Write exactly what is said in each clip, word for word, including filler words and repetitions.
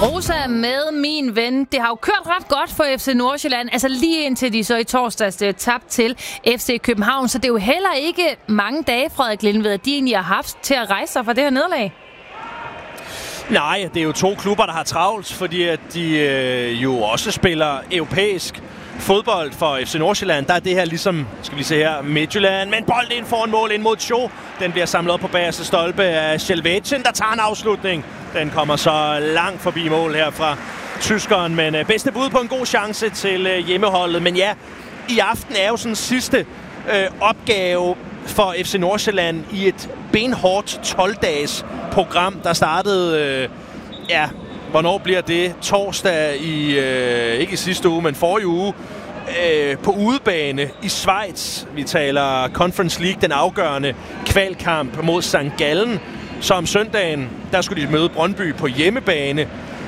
Rosa med min ven. Det har jo kørt ret godt for F C Nordsjælland. Altså lige indtil de så i torsdags tabte til F C København. Så det er jo heller ikke mange dage, Frederik Lindved, at de egentlig har haft til at rejse sig fra det her nederlag. Nej, det er jo to klubber, der har travlt, fordi at de øh, jo også spiller europæisk fodbold for F C Nordsjælland. Der er det her ligesom, skal vi se her, Midtjylland, men bold ind foran mål ind mod Cho. Den bliver samlet op på bagerste stolpe af Sjælvætjen, der tager en afslutning. Den kommer så langt forbi mål her fra tyskeren, men øh, bedste bud på en god chance til øh, hjemmeholdet. Men ja, i aften er jo sådan sidste øh, opgave for F C Nordsjælland i et benhårdt tolv-dages program, der startede, øh, ja, hvornår bliver det? Torsdag i, øh, ikke i sidste uge, men forrige uge, øh, på udebane i Schweiz. Vi taler Conference League, den afgørende kvalkamp mod Sankt Gallen. Så om søndagen, der skulle de møde Brøndby på hjemmebane.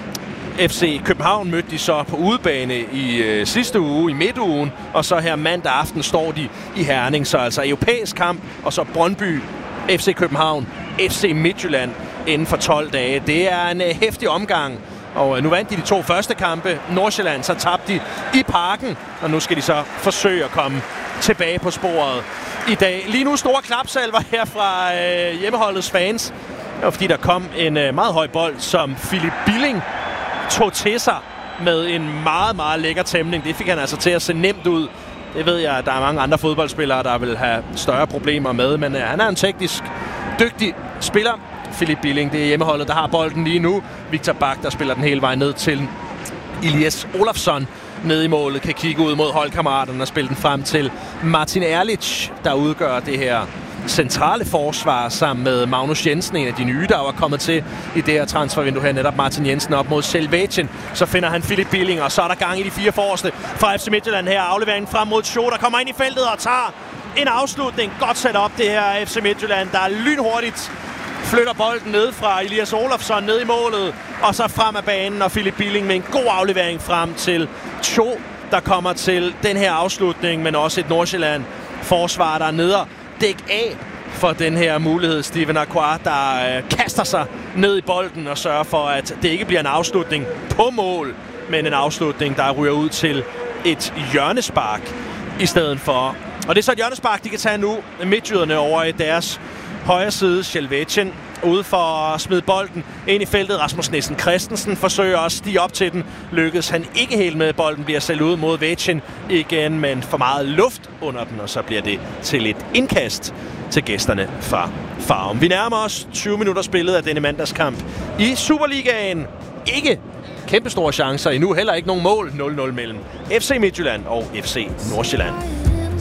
F C København mødte de så på udebane i øh, sidste uge, i midtugen, og så her mandag aften står de i Herning. Så altså europæisk kamp, og så Brøndby, F C København, F C Midtjylland inden for tolv dage. Det er en øh, heftig omgang, og øh, nu vandt de de to første kampe. Nordsjælland, så tabte de i Parken, og nu skal de så forsøge at komme tilbage på sporet i dag. Lige nu store klapsalver her fra øh, hjemmeholdets fans. Det var fordi, der kom en øh, meget høj bold, som Philip Billing tog til sig med en meget, meget lækker tæmning. Det fik han altså til at se nemt ud. Det ved jeg, at der er mange andre fodboldspillere, der vil have større problemer med, men øh, han er en teknisk dygtig spiller. Philip Billing, det er hjemmeholdet, der har bolden lige nu. Victor Bak, der spiller den hele vejen ned til Elias Olafsson nede i målet, kan kigge ud mod holdkammeraterne og spille den frem til Martin Erlich, der udgør det her centrale forsvar sammen med Magnus Jensen, en af de nye, der var kommet til i det her transfervindue her, netop Martin Jensen op mod Sjælvætjen. Så finder han Philip Billing, og så er der gang i de fire forreste fra F C Midtjylland her. Afleveringen frem mod Cho, der kommer ind i feltet og tager en afslutning. Godt sat op det her F C Midtjylland, der er lynhurtigt flytter bolden ned fra Elias Olafsson ned i målet, og så frem af banen, og Philip Billing med en god aflevering frem til Cho, der kommer til den her afslutning, men også et Nordsjælland forsvar, der er nede og dæk af for den her mulighed. Steven Aquart, der øh, kaster sig ned i bolden og sørger for, at det ikke bliver en afslutning på mål, men en afslutning, der ryger ud til et hjørnespark i stedet for. Og det er så et hjørnespark, de kan tage nu, midtjyderne over i deres højre side. Sjælvætjen ude for at smide bolden ind i feltet. Rasmus Nielsen Christensen forsøger at stige op til den. Lykkes han ikke helt med. Bolden bliver selv ud mod Vætjen igen, men for meget luft under den, og så bliver det til et indkast til gæsterne fra Farum. Vi nærmer os tyve minutter spillet af denne mandagskamp i Superligaen. Ikke kæmpe store chancer endnu, heller ikke nogen mål. nul nul mellem F C Midtjylland og F C Nordsjælland.